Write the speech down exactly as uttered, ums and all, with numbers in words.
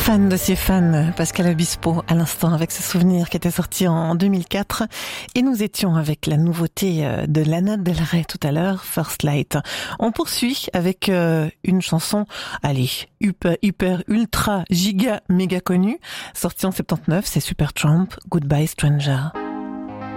Fan de ses fans, Pascal Obispo, à l'instant, avec ce souvenir qui était sorti en deux mille quatre. Et nous étions avec la nouveauté de Lana Del Rey tout à l'heure, First Light. On poursuit avec euh, une chanson, allez, hyper, hyper, ultra, giga, méga connue, sortie en soixante-dix-neuf, c'est Supertramp, Goodbye Stranger.